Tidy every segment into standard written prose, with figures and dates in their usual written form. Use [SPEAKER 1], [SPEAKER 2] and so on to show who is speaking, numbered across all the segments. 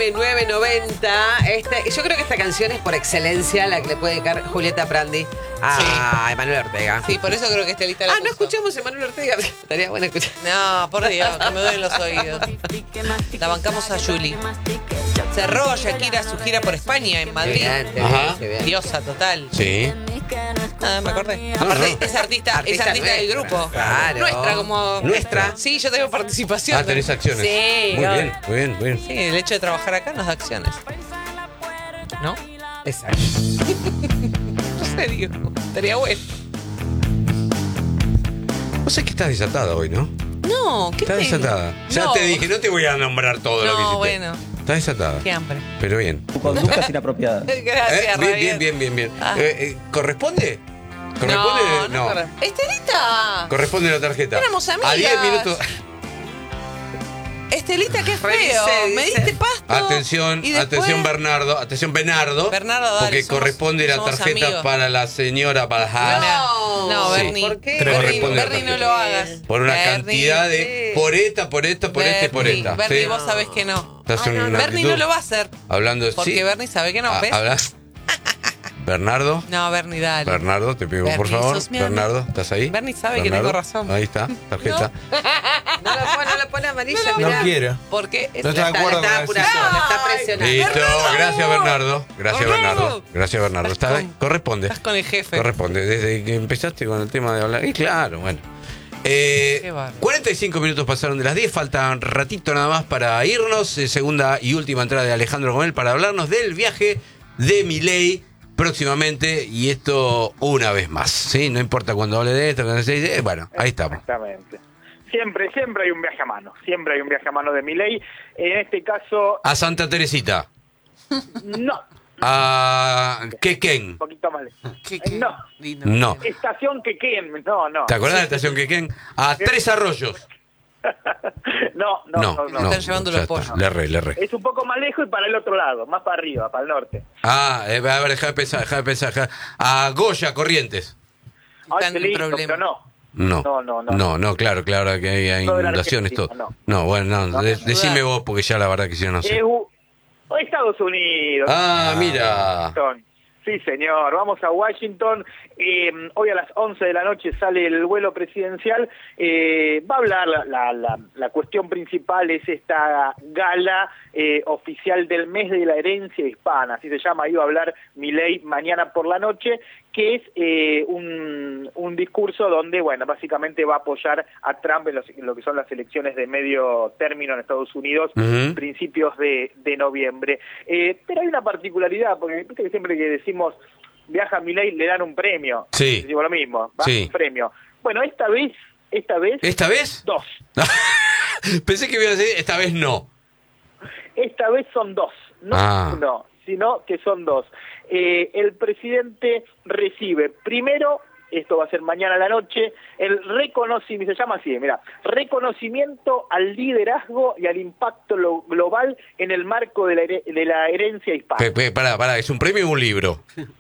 [SPEAKER 1] 990. Yo creo que esta canción es por excelencia la que le puede dedicar Julieta Prandi a Emanuel Ortega.
[SPEAKER 2] Sí, por eso creo que Estelita la puso.
[SPEAKER 1] No escuchamos a Emanuel Ortega. Estaría bueno escuchar.
[SPEAKER 2] No, por Dios, que me duelen los oídos. La bancamos a Juli. Cerró Shakira su gira por España en Madrid.
[SPEAKER 1] Bien.
[SPEAKER 2] Diosa total.
[SPEAKER 3] Sí.
[SPEAKER 2] Me acordé. Aparte, es artista del grupo.
[SPEAKER 1] Claro.
[SPEAKER 2] Nuestra, como.
[SPEAKER 3] Nuestra.
[SPEAKER 2] Sí, yo tengo participación.
[SPEAKER 3] Tenés acciones.
[SPEAKER 1] Sí,
[SPEAKER 3] Muy bien.
[SPEAKER 2] Sí, el hecho de trabajar acá nos da acciones. ¿No?
[SPEAKER 1] Exacto.
[SPEAKER 2] No sé, digo. Estaría bueno.
[SPEAKER 3] Vos sabés que estás desatada hoy, ¿no?
[SPEAKER 2] No, ¿qué
[SPEAKER 3] Estás
[SPEAKER 2] tengo?
[SPEAKER 3] desatada. Ya
[SPEAKER 2] No.
[SPEAKER 3] te dije, no te voy a nombrar todo lo que hiciste.
[SPEAKER 2] No, bueno.
[SPEAKER 3] Estás desatada.
[SPEAKER 2] Qué hambre.
[SPEAKER 3] Pero bien.
[SPEAKER 4] Tu conducta es inapropiada.
[SPEAKER 2] Gracias,
[SPEAKER 3] Bien.
[SPEAKER 2] Ah.
[SPEAKER 3] ¿Corresponde? ¿Corresponde?
[SPEAKER 2] No. Estelita.
[SPEAKER 3] Corresponde la tarjeta.
[SPEAKER 2] Éramos amigas.
[SPEAKER 3] A 10 minutos.
[SPEAKER 2] Estelita, qué feo.
[SPEAKER 1] Revisé,
[SPEAKER 2] Me
[SPEAKER 1] dice.
[SPEAKER 2] diste pasto.
[SPEAKER 3] Atención,
[SPEAKER 2] Y después-
[SPEAKER 3] atención Bernardo.
[SPEAKER 2] Bernardo, dale,
[SPEAKER 3] porque
[SPEAKER 2] somos-
[SPEAKER 3] corresponde la
[SPEAKER 2] somos
[SPEAKER 3] tarjeta
[SPEAKER 2] amigos.
[SPEAKER 3] para la señora Bajá.
[SPEAKER 2] No,
[SPEAKER 3] Sí.
[SPEAKER 2] Bernie.
[SPEAKER 1] ¿Por qué?
[SPEAKER 3] Corresponde la
[SPEAKER 2] Bernie, no
[SPEAKER 3] tarjeta.
[SPEAKER 2] lo hagas.
[SPEAKER 3] Por una
[SPEAKER 2] Bernie,
[SPEAKER 3] cantidad de.
[SPEAKER 1] sí.
[SPEAKER 3] Por esta, por esta y por esta.
[SPEAKER 2] Bernie,
[SPEAKER 3] ¿sí?
[SPEAKER 2] vos sabés que no.
[SPEAKER 3] Estás en una
[SPEAKER 2] Bernie
[SPEAKER 3] actitud
[SPEAKER 2] no lo va a hacer.
[SPEAKER 3] Hablando de
[SPEAKER 2] Porque
[SPEAKER 3] sí.
[SPEAKER 2] Bernie sabe que no, ¿ves?
[SPEAKER 3] ¿Hablas? Bernardo.
[SPEAKER 2] No, Bernie, dale.
[SPEAKER 3] Bernardo, te pido por
[SPEAKER 2] Bernie,
[SPEAKER 3] favor.
[SPEAKER 2] sos mi amigo.
[SPEAKER 3] Bernardo, ¿estás ahí?
[SPEAKER 2] Bernie sabe que
[SPEAKER 3] Bernardo,
[SPEAKER 2] tengo razón.
[SPEAKER 3] Ahí está, tarjeta.
[SPEAKER 1] No lo pone amarilla,
[SPEAKER 2] No
[SPEAKER 1] mirá.
[SPEAKER 5] quiero.
[SPEAKER 2] Porque
[SPEAKER 5] No está de acuerdo
[SPEAKER 1] La está
[SPEAKER 5] con la
[SPEAKER 1] apurando,
[SPEAKER 5] decisión.
[SPEAKER 1] la está presionando.
[SPEAKER 3] Listo,
[SPEAKER 2] Bernardo.
[SPEAKER 3] gracias Bernardo. Gracias
[SPEAKER 2] Bernardo.
[SPEAKER 3] Bernardo. Está
[SPEAKER 2] Estás
[SPEAKER 3] bien,
[SPEAKER 2] con-
[SPEAKER 3] corresponde.
[SPEAKER 2] estás con el jefe.
[SPEAKER 3] Corresponde. Desde que empezaste con el tema de hablar. Y claro, bueno.
[SPEAKER 2] bárbaro.
[SPEAKER 3] 45 minutos pasaron de las 10, falta un ratito nada más para irnos. Segunda y última entrada de Alejandro Gomel para hablarnos del viaje de Milei próximamente, y esto una vez más, ¿sí? No importa cuando hable de esto, cuando se dice, bueno, ahí estamos.
[SPEAKER 6] Exactamente. Siempre hay un viaje a mano. Siempre hay un viaje a mano de Milei. En este caso,
[SPEAKER 3] A Santa Teresita,
[SPEAKER 6] no.
[SPEAKER 3] a Quequén,
[SPEAKER 6] Un poquito mal.
[SPEAKER 2] ¿Qué?
[SPEAKER 6] No.
[SPEAKER 2] Lindo.
[SPEAKER 3] no.
[SPEAKER 6] Estación Quequén. No.
[SPEAKER 3] ¿Te acordás de la estación Quequén? A Tres Arroyos.
[SPEAKER 6] No.
[SPEAKER 2] Están llevando
[SPEAKER 3] ya
[SPEAKER 2] los
[SPEAKER 3] está.
[SPEAKER 2] pollos.
[SPEAKER 3] Le erré.
[SPEAKER 6] Es un poco más lejos y para el otro lado, más para arriba, para el norte.
[SPEAKER 3] A ver, deja de pensar. A Goya, Corrientes.
[SPEAKER 2] Están
[SPEAKER 6] qué
[SPEAKER 2] en
[SPEAKER 6] lindo,
[SPEAKER 2] problema.
[SPEAKER 6] pero no.
[SPEAKER 3] No, claro que hay
[SPEAKER 6] Todo de la
[SPEAKER 3] inundaciones, todo.
[SPEAKER 6] Argentina,
[SPEAKER 3] No, bueno,
[SPEAKER 6] No,
[SPEAKER 3] decime vos, porque ya la verdad que yo no sé.
[SPEAKER 6] Estados Unidos.
[SPEAKER 3] Ah, mira.
[SPEAKER 6] Washington. Sí, señor. Vamos a Washington. Hoy a las 11 de la noche sale el vuelo presidencial. Va a hablar, la cuestión principal es esta gala oficial del mes de la herencia hispana, así se llama. Iba a hablar Milei mañana por la noche, que es un discurso donde, bueno, básicamente va a apoyar a Trump en lo que son las elecciones de medio término en Estados Unidos,
[SPEAKER 3] Ujú.
[SPEAKER 6] principios de noviembre. Pero hay una particularidad, porque viste que siempre que decimos viaja Milei le dan un premio.
[SPEAKER 3] Sí.
[SPEAKER 6] Decimos lo mismo, va
[SPEAKER 3] Sí.
[SPEAKER 6] un premio. Bueno, esta vez,
[SPEAKER 3] ¿Esta vez?
[SPEAKER 6] dos.
[SPEAKER 3] Pensé que iba a decir, esta vez no.
[SPEAKER 6] Esta vez son dos, no uno, sino que son dos. El presidente recibe primero, esto va a ser mañana a la noche, el reconocimiento, se llama así, mira, reconocimiento al liderazgo y al impacto global en el marco de la herencia hispana.
[SPEAKER 3] Pará, ¿es un premio o un libro?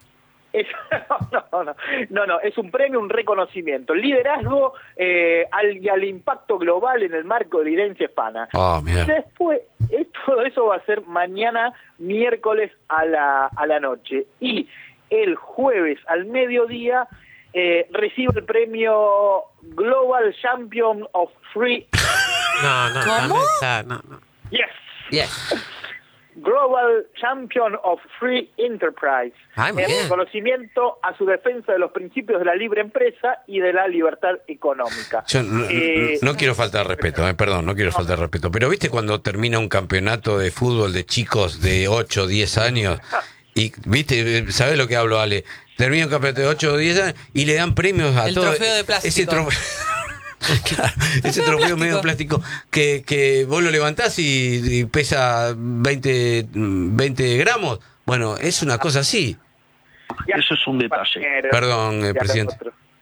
[SPEAKER 6] No, es un premio, un reconocimiento, liderazgo y al impacto global en el marco de la herencia hispana.
[SPEAKER 3] Ah, mira.
[SPEAKER 6] Después, todo eso va a ser mañana, miércoles a la noche. Y el jueves al mediodía recibe el premio Global Champion of Free.
[SPEAKER 2] ¿Cómo?
[SPEAKER 6] Yes.
[SPEAKER 1] Yes.
[SPEAKER 6] Global Champion of Free Enterprise.
[SPEAKER 1] Ay, muy
[SPEAKER 6] En
[SPEAKER 1] bien.
[SPEAKER 6] reconocimiento a su defensa de los principios de la libre empresa y de la libertad económica.
[SPEAKER 3] Yo no quiero faltar respeto, perdón, no quiero faltar respeto, pero ¿viste cuando termina un campeonato de fútbol de chicos de 8 o 10 años? Y, ¿viste? ¿Sabés lo que hablo, Ale? Termina un campeonato de 8 o 10 años y le dan premios a
[SPEAKER 2] El
[SPEAKER 3] todos.
[SPEAKER 2] trofeo de plástico.
[SPEAKER 3] Ese claro, ese trofeo medio de plástico que vos lo levantás y pesa 20 gramos. Bueno, es una cosa así.
[SPEAKER 4] Eso es un detalle.
[SPEAKER 3] Perdón, presidente.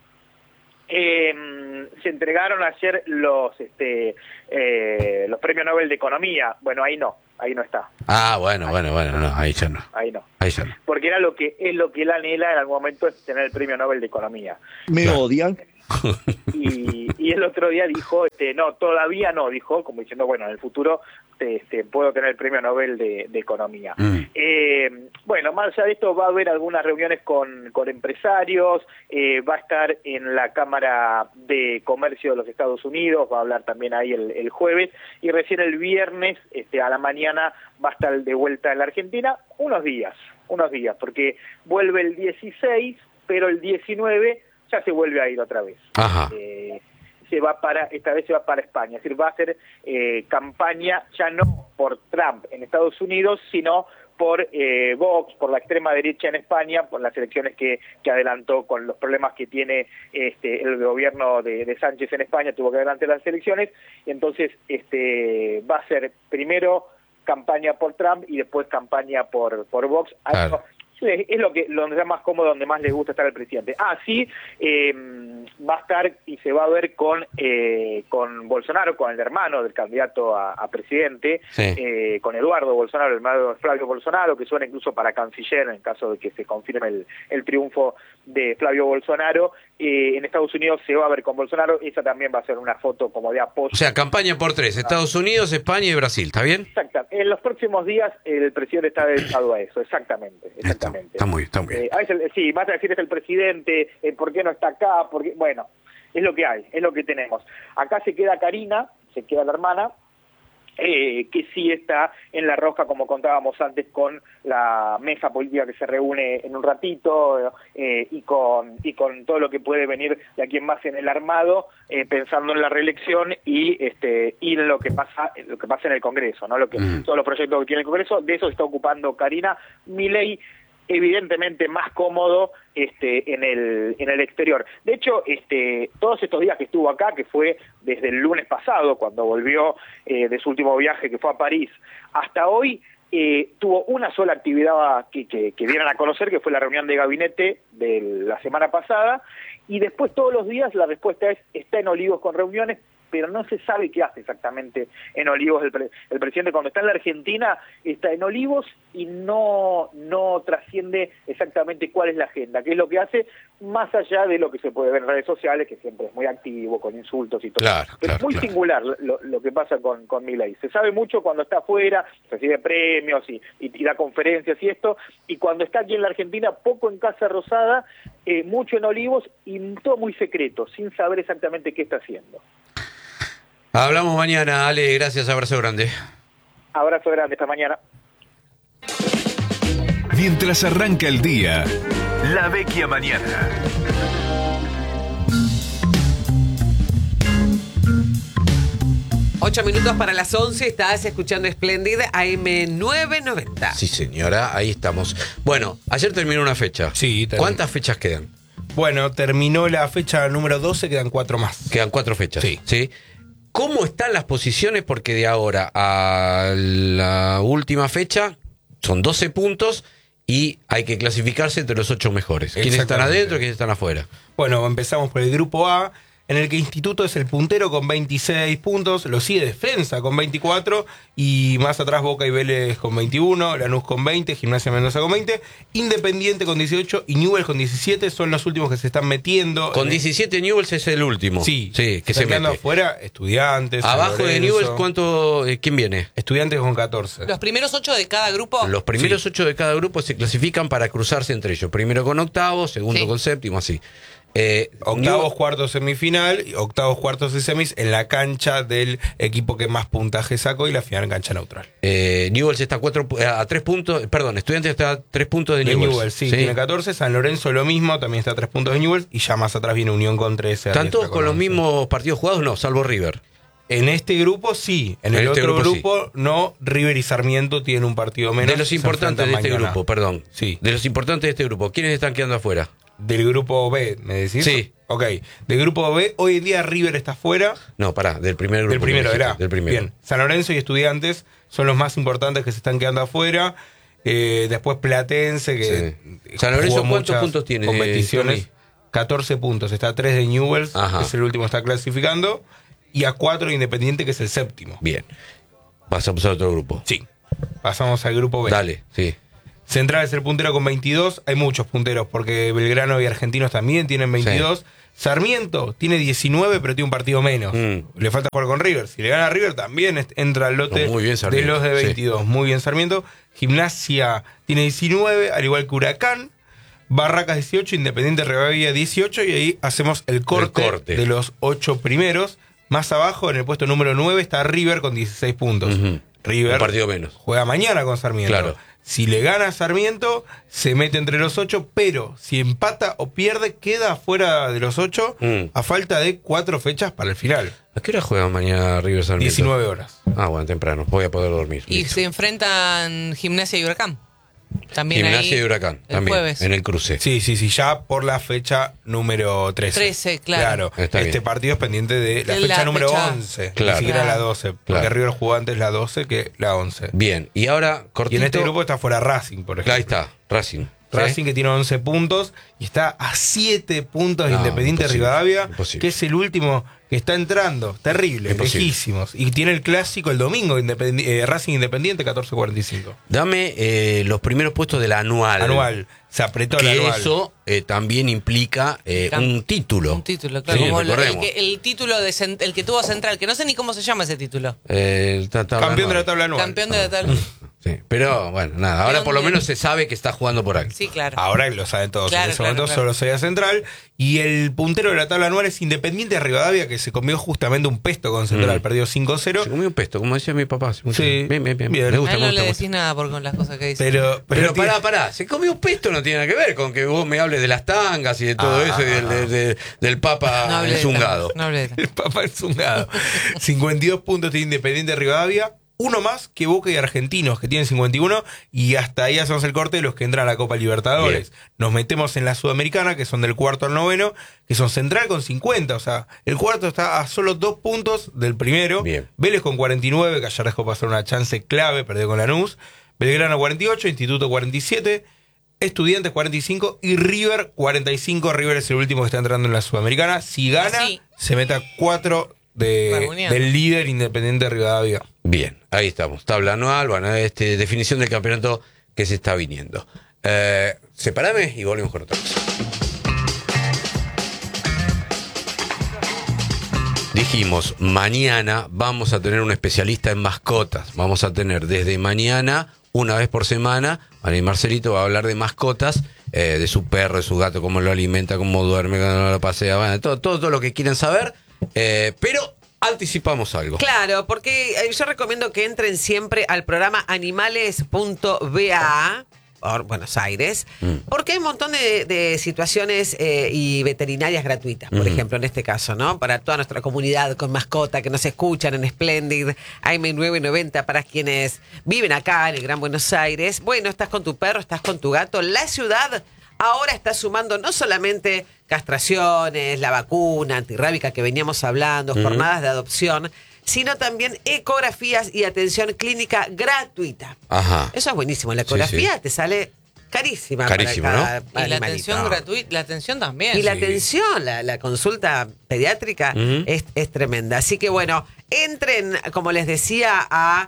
[SPEAKER 6] Se entregaron ayer los premios Nobel de Economía. Bueno, ahí no está.
[SPEAKER 3] Ah, bueno, no, ahí ya no.
[SPEAKER 6] Ahí no.
[SPEAKER 3] Porque
[SPEAKER 6] era lo que él anhela en algún momento, es tener el premio Nobel de Economía.
[SPEAKER 4] Me odian.
[SPEAKER 6] Y y el otro día dijo, no, todavía no, dijo, como diciendo, bueno, en el futuro puedo tener el premio Nobel de Economía. Bueno, más allá de esto va a haber algunas reuniones con empresarios, va a estar en la Cámara de Comercio de los Estados Unidos, va a hablar también ahí el jueves, y recién el viernes a la mañana va a estar de vuelta en la Argentina unos días, porque vuelve el 16, pero el 19 ya se vuelve a ir otra vez.
[SPEAKER 3] Ajá.
[SPEAKER 6] Esta vez se va para España, es decir, va a hacer campaña ya no por Trump en Estados Unidos, sino por Vox, por la extrema derecha en España, por las elecciones que adelantó, con los problemas que tiene el gobierno de Sánchez en España, tuvo que adelantar las elecciones, y entonces va a ser primero campaña por Trump y después campaña por Vox.
[SPEAKER 3] Claro.
[SPEAKER 6] Es donde está más cómodo, donde más le gusta estar al presidente. Sí, va a estar y se va a ver con Bolsonaro, con el hermano del candidato a presidente,
[SPEAKER 3] sí.
[SPEAKER 6] Con Eduardo Bolsonaro, el hermano de Flavio Bolsonaro, que suena incluso para canciller en caso de que se confirme el triunfo de Flavio Bolsonaro. En Estados Unidos se va a ver con Bolsonaro, esa también va a ser una foto como de apoyo.
[SPEAKER 3] O sea, campaña por 3, Estados Unidos, España y Brasil, ¿está bien?
[SPEAKER 6] Exacto. En los próximos días el presidente está dedicado a eso, exactamente.
[SPEAKER 3] Está muy bien.
[SPEAKER 6] A veces, sí, vas a decir es el presidente, ¿por qué no está acá? Bueno, es lo que hay, es lo que tenemos. Acá se queda Karina, se queda la hermana, que sí está en la rosca, como contábamos antes, con la mesa política que se reúne en un ratito, y con todo lo que puede venir de aquí en más en el armado, pensando en la reelección y en lo que pasa en el Congreso, ¿no? Todos los proyectos que tiene el Congreso, de eso se está ocupando Karina. Milei, evidentemente más cómodo en el exterior. De hecho, todos estos días que estuvo acá, que fue desde el lunes pasado, cuando volvió de su último viaje, que fue a París, hasta hoy, tuvo una sola actividad que dieron a conocer, que fue la reunión de gabinete de la semana pasada, y después todos los días la respuesta está en Olivos con reuniones, pero no se sabe qué hace exactamente en Olivos el presidente. Cuando está en la Argentina, está en Olivos y no trasciende exactamente cuál es la agenda, qué es lo que hace, más allá de lo que se puede ver en redes sociales, que siempre es muy activo, con insultos y todo. Pero es muy singular lo que pasa con Milei. Se sabe mucho cuando está afuera, recibe premios y da conferencias y esto, y cuando está aquí en la Argentina, poco en Casa Rosada, mucho en Olivos, y todo muy secreto, sin saber exactamente qué está haciendo.
[SPEAKER 3] Hablamos mañana, Ale, gracias, abrazo grande.
[SPEAKER 6] Abrazo grande, esta mañana.
[SPEAKER 5] Mientras arranca el día, La Vecchia Mañana.
[SPEAKER 1] Ocho minutos para las 11, estás escuchando Splendid AM990.
[SPEAKER 3] Sí, señora, ahí estamos. Bueno, ayer terminó una fecha.
[SPEAKER 7] Sí, terminó.
[SPEAKER 3] ¿Cuántas fechas quedan?
[SPEAKER 7] Bueno, terminó la fecha número 12, quedan 4 más.
[SPEAKER 3] Quedan 4 fechas.
[SPEAKER 7] Sí.
[SPEAKER 3] ¿Cómo están las posiciones? Porque de ahora a la última fecha son 12 puntos y hay que clasificarse entre los 8 mejores. ¿Quiénes están adentro y quiénes están afuera?
[SPEAKER 7] Bueno, empezamos por el grupo A, en el que Instituto es el puntero con 26 puntos, lo sigue Defensa con 24, y más atrás Boca y Vélez con 21, Lanús con 20, Gimnasia Mendoza con 20, Independiente con 18 y Newell's con 17, son los últimos que se están metiendo.
[SPEAKER 3] Con 17 Newell's es el último.
[SPEAKER 7] Sí,
[SPEAKER 3] que se
[SPEAKER 7] quedando
[SPEAKER 3] mete.
[SPEAKER 7] afuera Estudiantes.
[SPEAKER 3] Abajo de Newell's, ¿quién viene?
[SPEAKER 7] Estudiantes con 14.
[SPEAKER 2] Los primeros 8 de cada grupo.
[SPEAKER 3] Los primeros 8 de cada grupo se clasifican para cruzarse entre ellos. Primero con octavos, segundo con séptimo, así.
[SPEAKER 7] Octavos, cuartos, semifinal, octavos, cuartos y semis en la cancha del equipo que más puntaje sacó, y la final en cancha neutral.
[SPEAKER 3] Newell's está a 3 puntos, perdón, Estudiantes está a 3 puntos de Newell's.
[SPEAKER 7] Sí, tiene 14, San Lorenzo lo mismo, también está a 3 puntos de Newell's, y ya más atrás viene Unión con 13.
[SPEAKER 3] ¿Están todos con los mismos partidos jugados? No, salvo River.
[SPEAKER 7] En este grupo sí, en el otro grupo no. River y Sarmiento tienen un partido menos.
[SPEAKER 3] De los importantes de este grupo, perdón.
[SPEAKER 7] Sí.
[SPEAKER 3] De los importantes de este grupo, ¿quiénes están quedando afuera?
[SPEAKER 7] Del grupo B, ¿me decís?
[SPEAKER 3] Sí.
[SPEAKER 7] Ok. Del grupo B, hoy en día River está fuera.
[SPEAKER 3] No, del primer grupo.
[SPEAKER 7] Del primero, era.
[SPEAKER 3] Del primero.
[SPEAKER 7] Bien. San Lorenzo y Estudiantes son los más importantes que se están quedando afuera. Después Platense, que
[SPEAKER 3] San Lorenzo, ¿cuántos puntos tiene?
[SPEAKER 7] Competiciones. 14 puntos. Está a 3 de Newell's, que es el último que está clasificando. Y a 4 de Independiente, que es el séptimo.
[SPEAKER 3] Bien. Pasamos a otro grupo.
[SPEAKER 7] Sí. Pasamos al grupo B.
[SPEAKER 3] Dale, sí.
[SPEAKER 7] Central es el puntero con 22. Hay muchos punteros porque Belgrano y Argentinos también tienen 22. Sí. Sarmiento tiene 19, pero tiene un partido menos. Le falta jugar con River. Si le gana a River, también entra al lote de los de 22. Sí. Muy bien, Sarmiento. Gimnasia tiene 19, al igual que Huracán. Barracas 18, Independiente Rivadavia 18. Y ahí hacemos el corte de los 8 primeros. Más abajo, en el puesto número 9, está River con 16 puntos. River
[SPEAKER 3] un partido menos.
[SPEAKER 7] Juega mañana con Sarmiento.
[SPEAKER 3] Claro.
[SPEAKER 7] Si le gana a Sarmiento, se mete entre los 8, pero si empata o pierde, queda fuera de los 8 a falta de 4 fechas para el final.
[SPEAKER 3] ¿A qué hora juega mañana River Sarmiento?
[SPEAKER 7] 19 horas.
[SPEAKER 3] Ah, bueno, temprano. Voy a poder dormir.
[SPEAKER 2] Y listo. Se enfrentan Gimnasia y Huracán. También
[SPEAKER 3] Gimnasia
[SPEAKER 2] ahí,
[SPEAKER 3] y Huracán,
[SPEAKER 2] el
[SPEAKER 3] también,
[SPEAKER 2] jueves.
[SPEAKER 3] En el cruce.
[SPEAKER 7] Sí, ya por la fecha número 13.
[SPEAKER 2] 13, claro.
[SPEAKER 7] Este bien. Partido es pendiente de la fecha número 11,
[SPEAKER 3] claro.
[SPEAKER 7] Ni siquiera la 12, porque River jugó antes la 12 que la 11.
[SPEAKER 3] Bien, y ahora, cortito.
[SPEAKER 7] Y en este grupo está fuera Racing, por ejemplo.
[SPEAKER 3] Ahí está, Racing.
[SPEAKER 7] Racing que tiene 11 puntos y está a 7 puntos de Independiente Rivadavia, que es el último que está entrando. Terrible, lejísimos. Y tiene el clásico el domingo, Racing Independiente, 14:45.
[SPEAKER 3] Dame los primeros puestos de la anual.
[SPEAKER 7] Anual. Se apretó la anual.
[SPEAKER 3] Eso también implica un título.
[SPEAKER 2] Un título, claro.
[SPEAKER 3] Sí,
[SPEAKER 2] como el título el que tuvo Central, que no sé ni cómo se llama ese título.
[SPEAKER 7] Campeón de la tabla anual.
[SPEAKER 2] Campeón de la tabla.
[SPEAKER 3] Sí, pero bueno, nada, ahora por lo menos se sabe que está jugando por ahí.
[SPEAKER 2] Sí, claro.
[SPEAKER 7] Ahora lo saben todos, en ese momento solo sería Central. Y el puntero de la tabla anual es Independiente de Rivadavia, que se comió justamente un pesto con Central, perdió 5-0.
[SPEAKER 3] Se comió un pesto, como decía mi papá.
[SPEAKER 7] Sí,
[SPEAKER 3] bien.
[SPEAKER 7] Me
[SPEAKER 3] gusta,
[SPEAKER 2] no le decís nada por con las cosas que dice.
[SPEAKER 3] Pero pará, se comió un pesto, no tiene nada que ver con que vos me hables de las tangas y de todo eso, y del Papa enzungado.
[SPEAKER 7] El Papa enzungado. 52 puntos de Independiente de Rivadavia. Uno más que Boca y Argentinos, que tienen 51, y hasta ahí hacemos el corte de los que entran a la Copa Libertadores. Bien. Nos metemos en la Sudamericana, que son del cuarto al noveno, que son Central con 50, o sea, el cuarto está a solo 2 puntos del primero.
[SPEAKER 3] Bien. Vélez
[SPEAKER 7] con 49, que ayer dejó pasar una chance clave, perdió con Lanús. Belgrano 48, Instituto 47, Estudiantes 45 y River 45. River es el último que está entrando en la Sudamericana. Si gana, se mete a 4 del líder Independiente de Rivadavia.
[SPEAKER 3] Bien, ahí estamos. Tabla anual, bueno, definición del campeonato que se está viniendo. Separame y volvemos con otra cosa. Dijimos, mañana vamos a tener un especialista en mascotas. Vamos a tener desde mañana, una vez por semana, María y Marcelito va a hablar de mascotas, de su perro, de su gato, cómo lo alimenta, cómo duerme, cuando lo pasea, bueno, todo lo que quieren saber. Pero anticipamos algo.
[SPEAKER 1] Claro, porque yo recomiendo que entren siempre al programa animales.ba por Buenos Aires, porque hay un montón de situaciones y veterinarias gratuitas, por ejemplo, en este caso, ¿no? Para toda nuestra comunidad con mascota que nos escuchan en Splendid, AM990 para quienes viven acá en el Gran Buenos Aires. Bueno, estás con tu perro, estás con tu gato. La ciudad ahora está sumando no solamente castraciones, la vacuna antirrábica que veníamos hablando, jornadas de adopción, sino también ecografías y atención clínica gratuita.
[SPEAKER 3] Ajá.
[SPEAKER 1] Eso es buenísimo. La ecografía te sale carísima.
[SPEAKER 3] Carísimo,
[SPEAKER 1] para
[SPEAKER 3] ¿no?
[SPEAKER 2] Y la atención gratuita, la atención también.
[SPEAKER 1] Y la atención, la consulta pediátrica es tremenda. Así que bueno, entren, como les decía,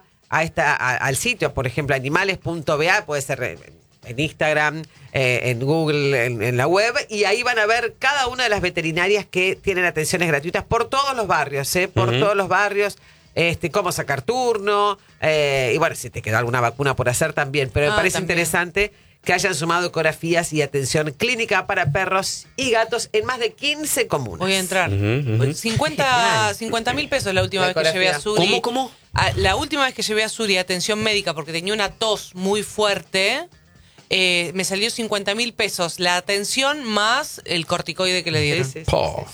[SPEAKER 1] al sitio, por ejemplo, animales.ba, puede ser en Instagram, en Google, en la web, y ahí van a ver cada una de las veterinarias que tienen atenciones gratuitas por todos los barrios, por todos los barrios, cómo sacar turno, y bueno, si te queda alguna vacuna por hacer también, pero me parece interesante que hayan sumado ecografías y atención clínica para perros y gatos en más de 15 comunas.
[SPEAKER 2] Voy a entrar. 50.000 pesos la última vez que llevé a Suri.
[SPEAKER 3] ¿Cómo?
[SPEAKER 2] La última vez que llevé a Suri atención médica porque tenía una tos muy fuerte, me salió 50.000 pesos la atención más el corticoide que le dieron.
[SPEAKER 1] Sí.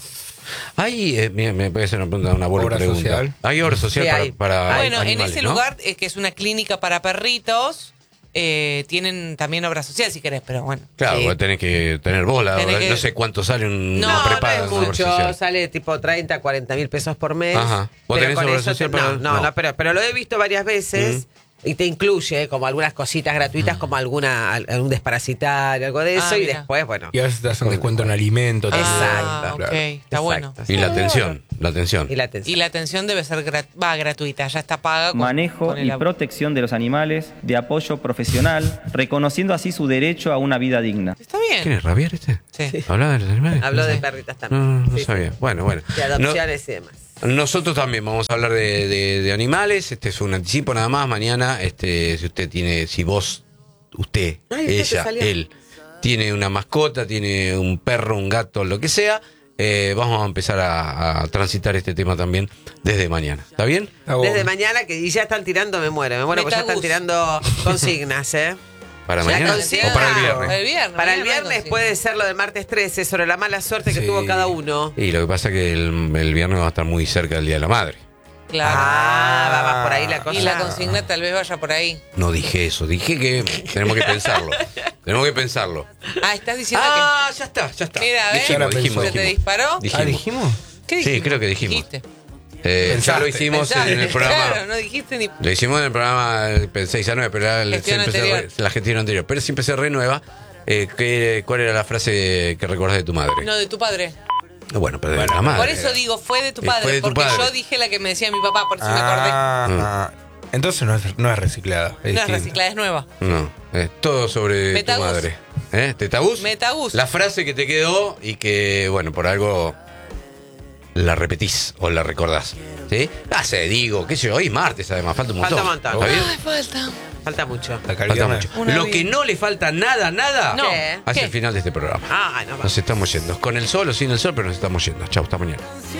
[SPEAKER 3] Hay, me puede hacer una buena
[SPEAKER 7] obra
[SPEAKER 3] pregunta.
[SPEAKER 7] Social.
[SPEAKER 3] Hay obra social para
[SPEAKER 2] bueno,
[SPEAKER 3] animales,
[SPEAKER 2] en ese
[SPEAKER 3] ¿no?
[SPEAKER 2] lugar, que es una clínica para perritos, tienen también obra social si querés, pero bueno.
[SPEAKER 3] Claro, vos tenés que tener bola. No sé cuánto sale una prepaga.
[SPEAKER 1] No es mucho, sale tipo 30, 40.000 pesos por mes.
[SPEAKER 3] Ajá. ¿Vos tenés obra social para...?
[SPEAKER 1] No, pero lo he visto varias veces. Y te incluye como algunas cositas gratuitas, como algún desparasitario, algo de eso, y
[SPEAKER 2] mira.
[SPEAKER 1] después, bueno.
[SPEAKER 7] Y a veces te hacen descuento en alimentos.
[SPEAKER 1] Exacto.
[SPEAKER 2] Ok,
[SPEAKER 7] Claro.
[SPEAKER 2] está bueno.
[SPEAKER 1] Exacto.
[SPEAKER 3] Y la atención, la atención.
[SPEAKER 1] Y la atención.
[SPEAKER 2] Y la atención debe ser gratuita, ya está paga.
[SPEAKER 4] Manejo
[SPEAKER 2] con el
[SPEAKER 4] y
[SPEAKER 2] ab-
[SPEAKER 4] protección de los animales, de apoyo profesional, reconociendo así su derecho a una vida digna.
[SPEAKER 2] Está
[SPEAKER 3] ¿Quién
[SPEAKER 2] bien.
[SPEAKER 3] es Rabier este?
[SPEAKER 2] Sí.
[SPEAKER 3] ¿Hablaba de los animales?
[SPEAKER 1] Habló
[SPEAKER 3] No
[SPEAKER 1] de
[SPEAKER 3] sé.
[SPEAKER 1] perritas también.
[SPEAKER 3] No, no
[SPEAKER 1] Sí,
[SPEAKER 3] sabía.
[SPEAKER 1] sí.
[SPEAKER 3] Bueno.
[SPEAKER 1] De adopciones y demás.
[SPEAKER 3] Nosotros también vamos a hablar de animales. Este es un anticipo nada más. Mañana, si usted tiene, si vos, usted,
[SPEAKER 1] Ay, usted
[SPEAKER 3] ella,
[SPEAKER 1] te salió.
[SPEAKER 3] él, tiene una mascota, tiene un perro, un gato, lo que sea, vamos a empezar a transitar este tema también desde mañana. ¿Está bien?
[SPEAKER 7] Está bueno.
[SPEAKER 1] Desde mañana que y ya están tirando, me muero porque ya están
[SPEAKER 2] Metagus.
[SPEAKER 1] tirando consignas, ¿eh?
[SPEAKER 3] ¿Para
[SPEAKER 1] Ya
[SPEAKER 3] mañana
[SPEAKER 1] consigo.
[SPEAKER 3] o para el
[SPEAKER 2] Para
[SPEAKER 3] viernes?
[SPEAKER 2] el viernes.
[SPEAKER 1] Para el
[SPEAKER 2] mañana
[SPEAKER 1] viernes
[SPEAKER 2] no,
[SPEAKER 1] puede ser lo del martes 13, sobre la mala suerte que
[SPEAKER 3] Sí.
[SPEAKER 1] tuvo cada uno.
[SPEAKER 3] Y lo que pasa es que el viernes va a estar muy cerca del Día de la Madre.
[SPEAKER 2] Claro.
[SPEAKER 1] Va por ahí la cosa.
[SPEAKER 2] Y la consigna tal vez vaya por ahí.
[SPEAKER 3] No dije eso, dije que tenemos que pensarlo. Tenemos que pensarlo.
[SPEAKER 2] Ah, estás diciendo
[SPEAKER 3] Ya está, ya está.
[SPEAKER 2] Mira, a ver,
[SPEAKER 3] dijimos.
[SPEAKER 2] ¿se te disparó?
[SPEAKER 7] ¿Dijimos?
[SPEAKER 2] ¿Qué
[SPEAKER 3] Sí,
[SPEAKER 2] dijiste?
[SPEAKER 3] creo que dijimos.
[SPEAKER 2] Dijiste.
[SPEAKER 3] Ya
[SPEAKER 7] Pensaste.
[SPEAKER 3] lo hicimos
[SPEAKER 2] Pensaste.
[SPEAKER 3] en el programa.
[SPEAKER 2] Claro, no dijiste ni...
[SPEAKER 3] Lo hicimos en el programa 6 a 9, pero era
[SPEAKER 2] Gestión anterior.
[SPEAKER 3] la gestión anterior. Pero siempre se renueva. ¿Cuál era la frase que recordás de tu madre?
[SPEAKER 2] No, de tu padre.
[SPEAKER 3] Bueno, pero de la madre.
[SPEAKER 2] Por eso digo, fue de tu
[SPEAKER 3] Fue
[SPEAKER 2] padre.
[SPEAKER 3] de tu
[SPEAKER 2] porque
[SPEAKER 3] padre.
[SPEAKER 2] yo dije la que me decía mi papá, por eso me acordé.
[SPEAKER 7] Entonces no es reciclada.
[SPEAKER 2] No es
[SPEAKER 7] distinto.
[SPEAKER 2] reciclada, es nueva.
[SPEAKER 3] No, todo sobre
[SPEAKER 2] Metagus.
[SPEAKER 3] tu madre. ¿Tetabús?
[SPEAKER 2] Metagus.
[SPEAKER 3] La frase que te quedó y que, bueno, por algo la repetís o la recordás. ¿Sí? Digo, qué sé yo, hoy es martes además, falta un montón.
[SPEAKER 1] Falta un montón.
[SPEAKER 3] ¿Está bien?
[SPEAKER 2] Ay, falta.
[SPEAKER 1] Falta mucho.
[SPEAKER 7] La
[SPEAKER 3] Falta
[SPEAKER 7] calidad
[SPEAKER 3] mucho.
[SPEAKER 2] Una
[SPEAKER 3] Lo
[SPEAKER 2] vida.
[SPEAKER 3] que no le falta nada,
[SPEAKER 2] No.
[SPEAKER 1] ¿Qué?
[SPEAKER 3] hacia
[SPEAKER 2] ¿Qué?
[SPEAKER 3] el final de este programa.
[SPEAKER 1] No,
[SPEAKER 3] Nos estamos yendo. Con el sol o sin el sol, pero nos estamos yendo. Chau, hasta mañana.